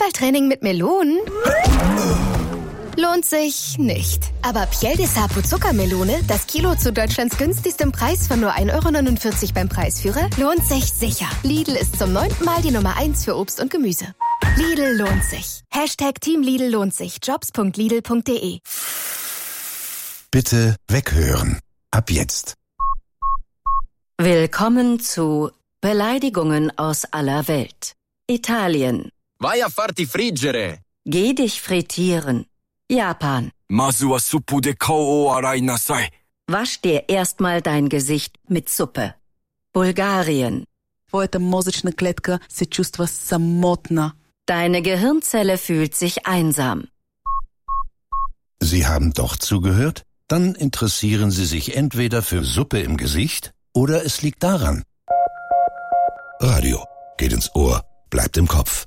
Fußballtraining mit Melonen? Lohnt sich nicht. Aber Piel de Sapo Zuckermelone, das Kilo zu Deutschlands günstigstem Preis von nur 1,49 € beim Preisführer, lohnt sich sicher. Lidl ist zum 9. Mal die Nummer 1 für Obst und Gemüse. Lidl lohnt sich. #Team Lidl lohnt sich. Jobs.lidl.de. Bitte weghören. Ab jetzt. Willkommen zu Beleidigungen aus aller Welt. Italien. Vai a farti friggere. Geh dich frittieren. Japan. Masu wa suppu de kao o arai nasai. Wasch dir erstmal dein Gesicht mit Suppe. Bulgarien. Твоята мозъчна клетка се чувства самотна. Deine Gehirnzelle fühlt sich einsam. Sie haben doch zugehört? Dann interessieren Sie sich entweder für Suppe im Gesicht oder es liegt daran. Radio geht ins Ohr, bleibt im Kopf.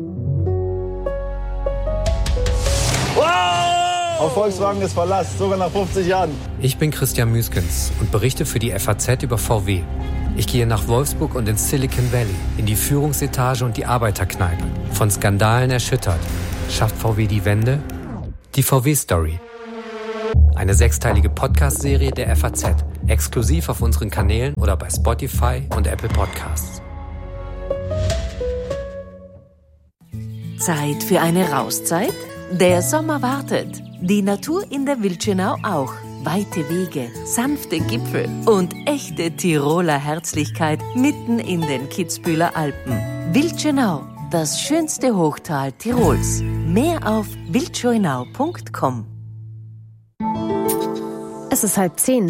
Auf Volkswagen ist Verlass, sogar nach 50 Jahren. Ich bin Christian Müskens und berichte für die FAZ über VW. Ich gehe nach Wolfsburg und ins Silicon Valley, in die Führungsetage und die Arbeiterkneipe. Von Skandalen erschüttert. Schafft VW die Wende? Die VW-Story. Eine 6-teilige Podcast-Serie der FAZ. Exklusiv auf unseren Kanälen oder bei Spotify und Apple Podcasts. Zeit für eine Rauszeit? Der Sommer wartet. Die Natur in der Wildschönau auch. Weite Wege, sanfte Gipfel und echte Tiroler Herzlichkeit mitten in den Kitzbüheler Alpen. Wildschönau, das schönste Hochtal Tirols. Mehr auf wildschönau.com. Es ist 9:30.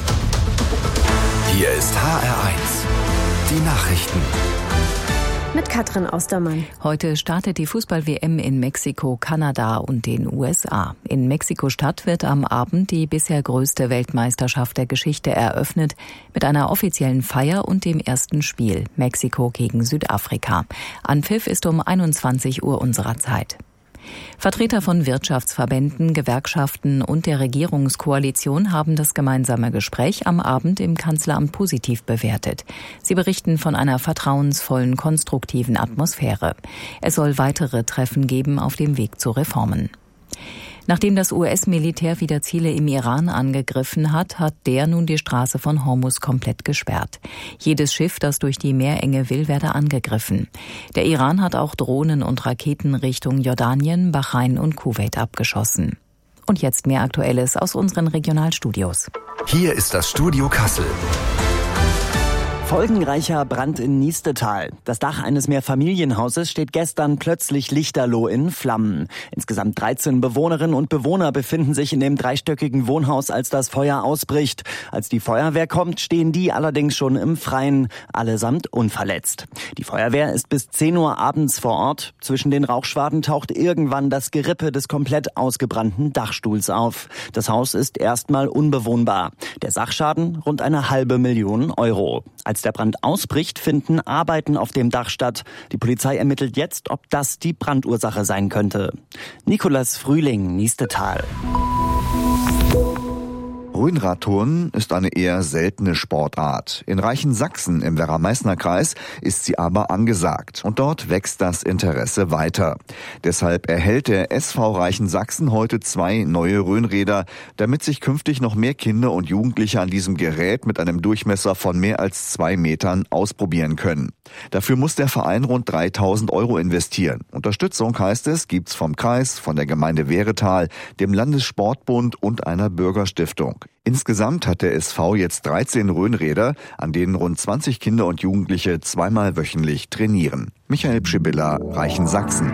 Hier ist HR1. Die Nachrichten. Mit Katrin Ostermann. Heute startet die Fußball-WM in Mexiko, Kanada und den USA. In Mexiko-Stadt wird am Abend die bisher größte Weltmeisterschaft der Geschichte eröffnet, mit einer offiziellen Feier und dem ersten Spiel, Mexiko gegen Südafrika. Anpfiff ist um 21 Uhr unserer Zeit. Vertreter von Wirtschaftsverbänden, Gewerkschaften und der Regierungskoalition haben das gemeinsame Gespräch am Abend im Kanzleramt positiv bewertet. Sie berichten von einer vertrauensvollen, konstruktiven Atmosphäre. Es soll weitere Treffen geben auf dem Weg zu Reformen. Nachdem das US-Militär wieder Ziele im Iran angegriffen hat, hat der nun die Straße von Hormuz komplett gesperrt. Jedes Schiff, das durch die Meerenge will, werde angegriffen. Der Iran hat auch Drohnen und Raketen Richtung Jordanien, Bahrain und Kuwait abgeschossen. Und jetzt mehr Aktuelles aus unseren Regionalstudios. Hier ist das Studio Kassel. Folgenreicher Brand in Niestetal. Das Dach eines Mehrfamilienhauses steht gestern plötzlich lichterloh in Flammen. Insgesamt 13 Bewohnerinnen und Bewohner befinden sich in dem dreistöckigen Wohnhaus, als das Feuer ausbricht. Als die Feuerwehr kommt, stehen die allerdings schon im Freien, allesamt unverletzt. Die Feuerwehr ist bis 10 Uhr abends vor Ort. Zwischen den Rauchschwaden taucht irgendwann das Gerippe des komplett ausgebrannten Dachstuhls auf. Das Haus ist erstmal unbewohnbar. Der Sachschaden rund 500.000 €. Als der Brand ausbricht, finden Arbeiten auf dem Dach statt. Die Polizei ermittelt jetzt, ob das die Brandursache sein könnte. Nikolas Frühling, Niestetal. Rhönradturnen ist eine eher seltene Sportart. In Reichensaxen im Werra-Meißner-Kreis ist sie aber angesagt. Und dort wächst das Interesse weiter. Deshalb erhält der SV Reichensaxen heute 2 neue Rhönräder, damit sich künftig noch mehr Kinder und Jugendliche an diesem Gerät mit einem Durchmesser von mehr als 2 Metern ausprobieren können. Dafür muss der Verein rund 3.000 € investieren. Unterstützung, heißt es, gibt's vom Kreis, von der Gemeinde Wehretal, dem Landessportbund und einer Bürgerstiftung. Insgesamt hat der SV jetzt 13 Rhönräder, an denen rund 20 Kinder und Jugendliche zweimal wöchentlich trainieren. Michael Pschibilla, Reichensaxen.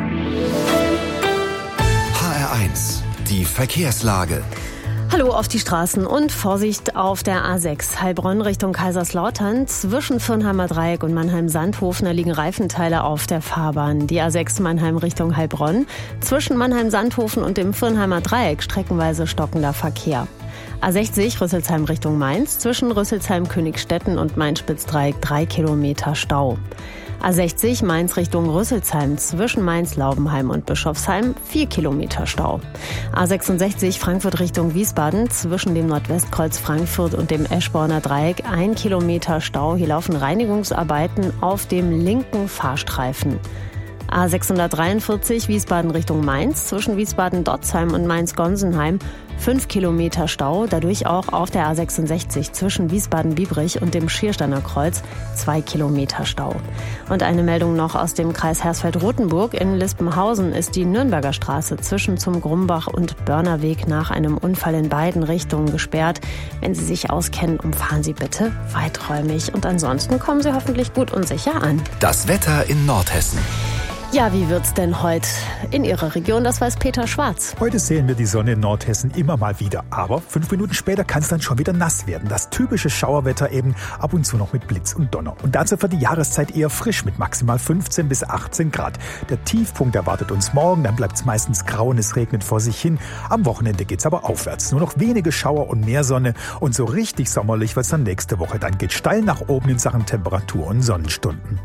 HR1, die Verkehrslage. Hallo auf die Straßen und Vorsicht auf der A6. Heilbronn Richtung Kaiserslautern. Zwischen Firnheimer Dreieck und Mannheim-Sandhofen liegen Reifenteile auf der Fahrbahn. Die A6 Mannheim Richtung Heilbronn. Zwischen Mannheim-Sandhofen und dem Firnheimer Dreieck streckenweise stockender Verkehr. A60 Rüsselsheim Richtung Mainz. Zwischen Rüsselsheim-Königstetten und Main-Spitzdreieck 3 Kilometer Stau. A60 Mainz Richtung Rüsselsheim, zwischen Mainz-Laubenheim und Bischofsheim 4 Kilometer Stau. A66 Frankfurt Richtung Wiesbaden, zwischen dem Nordwestkreuz Frankfurt und dem Eschborner Dreieck 1 Kilometer Stau. Hier laufen Reinigungsarbeiten auf dem linken Fahrstreifen. A643 Wiesbaden Richtung Mainz, zwischen Wiesbaden-Dotzheim und Mainz-Gonsenheim 5 Kilometer Stau, dadurch auch auf der A66 zwischen Wiesbaden-Biebrich und dem Schiersteiner Kreuz 2 Kilometer Stau. Und eine Meldung noch aus dem Kreis Hersfeld-Rotenburg. In Lispenhausen ist die Nürnberger Straße zwischen zum Grumbach und Börnerweg nach einem Unfall in beiden Richtungen gesperrt. Wenn Sie sich auskennen, umfahren Sie bitte weiträumig. Und ansonsten kommen Sie hoffentlich gut und sicher an. Das Wetter in Nordhessen. Ja, wie wird's denn heute in Ihrer Region? Das weiß Peter Schwarz. Heute sehen wir die Sonne in Nordhessen immer mal wieder. Aber 5 Minuten später kann es dann schon wieder nass werden. Das typische Schauerwetter eben, ab und zu noch mit Blitz und Donner. Und dazu für die Jahreszeit eher frisch mit maximal 15 bis 18 Grad. Der Tiefpunkt erwartet uns morgen, dann bleibt es meistens grau und es regnet vor sich hin. Am Wochenende geht's aber aufwärts. Nur noch wenige Schauer und mehr Sonne. Und so richtig sommerlich wird's dann nächste Woche. Dann geht's steil nach oben in Sachen Temperatur und Sonnenstunden.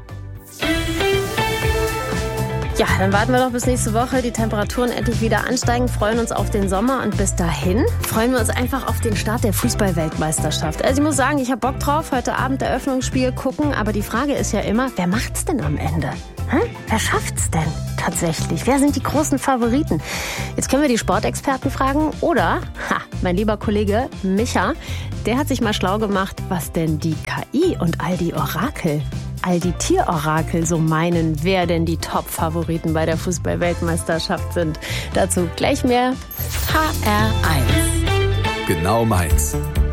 Ja, dann warten wir doch bis nächste Woche. Die Temperaturen endlich wieder ansteigen, freuen uns auf den Sommer und bis dahin freuen wir uns einfach auf den Start der Fußball-Weltmeisterschaft. Also ich muss sagen, ich habe Bock drauf, heute Abend Eröffnungsspiel gucken, aber die Frage ist ja immer, wer macht's denn am Ende? Wer schafft's denn tatsächlich? Wer sind die großen Favoriten? Jetzt können wir die Sportexperten fragen oder, mein lieber Kollege Micha, der hat sich mal schlau gemacht, was denn die KI und all die Tierorakel so meinen, wer denn die Top-Favoriten bei der Fußball-Weltmeisterschaft sind. Dazu gleich mehr HR1. Genau meins.